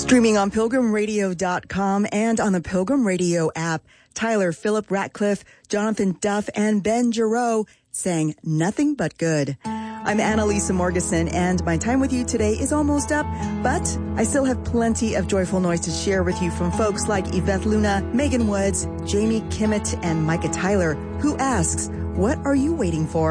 Streaming on PilgrimRadio.com and on the Pilgrim Radio app, Tyler, Philip Ratcliffe, Jonathan Duff, and Ben Giroux sang Nothing But Good. I'm Annalisa Morgeson, and my time with you today is almost up, but I still have plenty of joyful noise to share with you from folks like Yvette Luna, Megan Woods, Jamie Kimmett, and Micah Tyler, who asks, what are you waiting for?